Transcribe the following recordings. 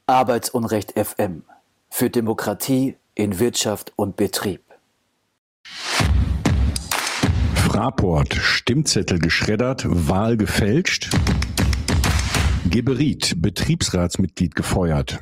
Arbeitsunrecht FM für Demokratie in Wirtschaft und Betrieb. Fraport, Stimmzettel geschreddert, Wahl gefälscht. Geberit, Betriebsratsmitglied gefeuert.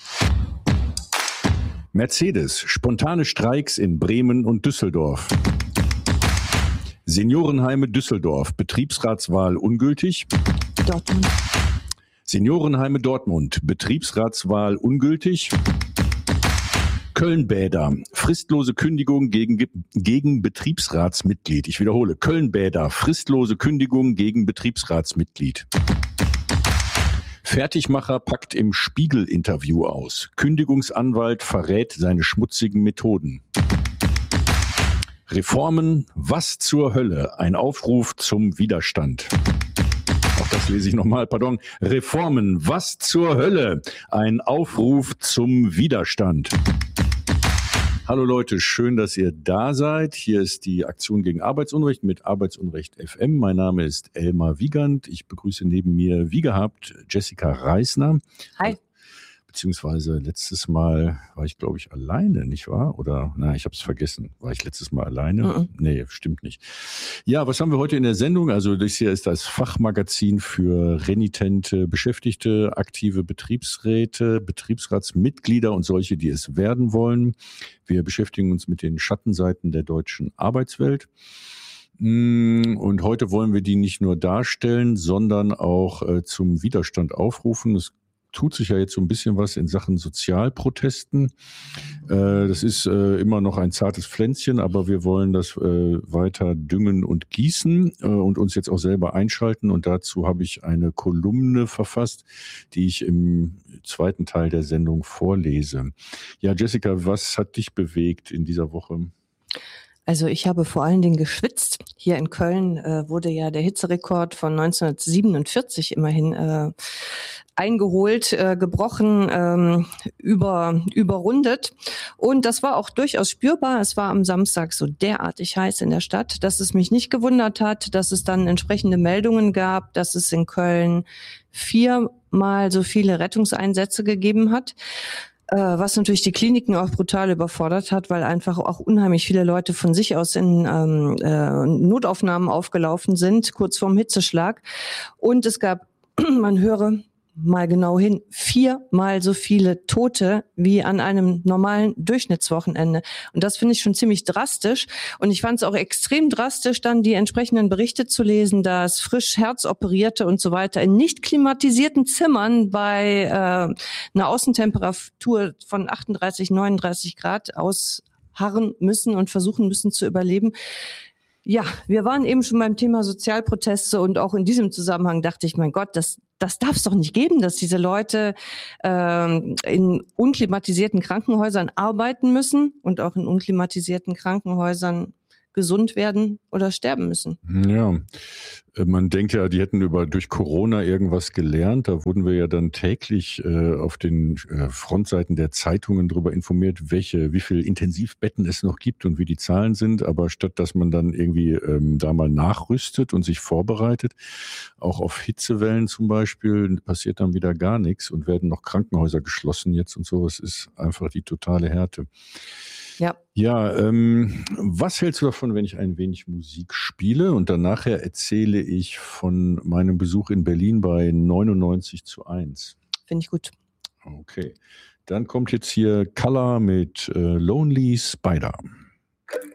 Mercedes, spontane Streiks in Bremen und Düsseldorf. Seniorenheime Düsseldorf, Betriebsratswahl ungültig. Dortmund. Seniorenheime Dortmund, Betriebsratswahl ungültig. Köln-Bäder, fristlose Kündigung gegen Betriebsratsmitglied. Ich wiederhole, Köln-Bäder, fristlose Kündigung gegen Betriebsratsmitglied. Fertigmacher packt im Spiegel-Interview aus. Kündigungsanwalt verrät seine schmutzigen Methoden. Reformen, was zur Hölle? Ein Aufruf zum Widerstand. Auch das lese ich nochmal, pardon. Reformen, was zur Hölle? Ein Aufruf zum Widerstand. Hallo Leute, schön, dass ihr da seid. Hier ist die Aktion gegen Arbeitsunrecht mit Arbeitsunrecht FM. Mein Name ist Elmar Wiegand. Ich begrüße neben mir, wie gehabt, Jessica Reisner. Hi. Beziehungsweise letztes Mal war ich, glaube ich, alleine, nicht wahr? Oder, ich habe es vergessen. War ich letztes Mal alleine? Nee, stimmt nicht. Ja, was haben wir heute in der Sendung? Also das hier ist das Fachmagazin für renitente Beschäftigte, aktive Betriebsräte, Betriebsratsmitglieder und solche, die es werden wollen. Wir beschäftigen uns mit den Schattenseiten der deutschen Arbeitswelt. Und heute wollen wir die nicht nur darstellen, sondern auch zum Widerstand aufrufen. Es tut sich ja jetzt so ein bisschen was in Sachen Sozialprotesten. Das ist immer noch ein zartes Pflänzchen, aber wir wollen das weiter düngen und gießen und uns jetzt auch selber einschalten. Und dazu habe ich eine Kolumne verfasst, die ich im zweiten Teil der Sendung vorlese. Ja, Jessica, was hat dich bewegt in dieser Woche? Also ich habe vor allen Dingen geschwitzt. Hier in Köln wurde ja der Hitzerekord von 1947 immerhin eingeholt, gebrochen, überrundet. Und das war auch durchaus spürbar. Es war am Samstag so derartig heiß in der Stadt, dass es mich nicht gewundert hat, dass es dann entsprechende Meldungen gab, dass es in Köln 4-mal so viele Rettungseinsätze gegeben hat. Was natürlich die Kliniken auch brutal überfordert hat, weil einfach auch unheimlich viele Leute von sich aus in Notaufnahmen aufgelaufen sind, kurz vorm Hitzeschlag. Und es gab, man höre mal genau hin, 4-mal so viele Tote wie an einem normalen Durchschnittswochenende. Und das finde ich schon ziemlich drastisch. Und ich fand es auch extrem drastisch, dann die entsprechenden Berichte zu lesen, dass frisch Herzoperierte und so weiter in nicht klimatisierten Zimmern bei einer Außentemperatur von 38, 39 Grad ausharren müssen und versuchen müssen zu überleben. Ja, wir waren eben schon beim Thema Sozialproteste und auch in diesem Zusammenhang dachte ich, mein Gott, das darf es doch nicht geben, dass diese Leute in unklimatisierten Krankenhäusern arbeiten müssen und auch in unklimatisierten Krankenhäusern gesund werden oder sterben müssen. Ja, man denkt ja, die hätten durch Corona irgendwas gelernt. Da wurden wir ja dann täglich auf den Frontseiten der Zeitungen darüber informiert, wie viel Intensivbetten es noch gibt und wie die Zahlen sind. Aber statt dass man dann irgendwie da mal nachrüstet und sich vorbereitet, auch auf Hitzewellen zum Beispiel, passiert dann wieder gar nichts und werden noch Krankenhäuser geschlossen jetzt und so. Es ist einfach die totale Härte. Ja, was hältst du davon, wenn ich ein wenig Musik spiele und dann nachher erzähle ich von meinem Besuch in Berlin bei 99:1? Finde ich gut. Okay, dann kommt jetzt hier Color mit Lonely Spider.